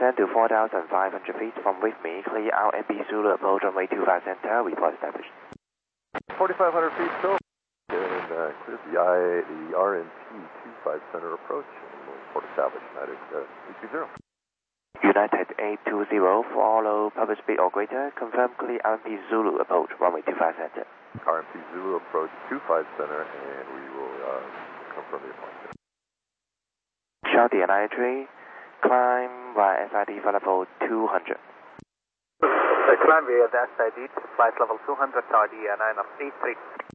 descend to 4,500 feet from with me, clear RMB Zulu approach runway 25 center, report established. 4,500 feet still. And clear the RMP 25 center approach, and we'll report established, United 320. United 820, follow public speed or greater, confirm clear RMP Zulu approach runway 25 center. RMP Zulu approach 25 center, and we will confirm the appointment. Charlie and I3, climb via SID flight level 200. Climb via the SID to flight level 200, RD 9 of C3.